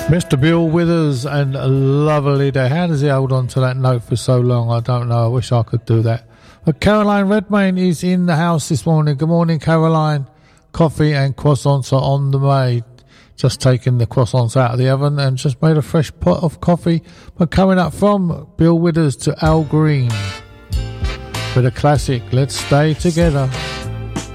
Mr. Bill Withers and Lovely Day. How does he hold on to that note for so long? I don't know. I wish I could do that. But Caroline Redmayne is in the house this morning. Good morning, Caroline. Coffee and croissants are on the way. Just taking the croissants out of the oven and just made a fresh pot of coffee. But coming up from Bill Withers to Al Green with a classic, Let's Stay Together.